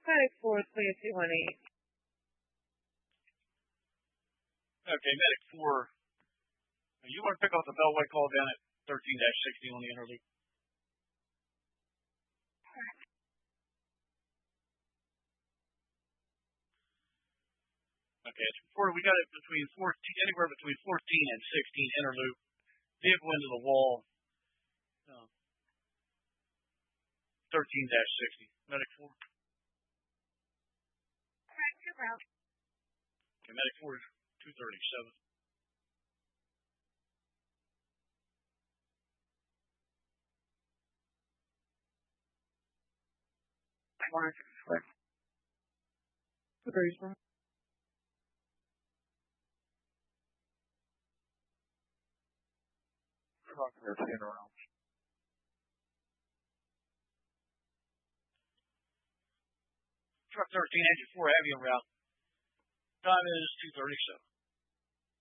Medic 4, clear 218. Okay, Medic 4. You want to pick up the Bellway call down at 13-60 on the inner loop. Okay, it's reported we got it between anywhere between 14 and 16 inner loop. Vehicle into the wall. 13-60. Medic 4. Okay, Medic 4 is 237. Truck 13, engine 4 heavy en route. Time is 2:37.